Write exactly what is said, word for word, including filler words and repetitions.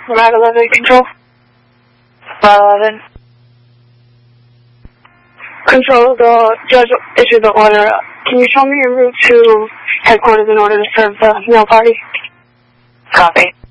Ride eleven, control. Ride eleven. Control, the judge issued the order. Can you show me your route to headquarters in order to serve the meal party? Copy.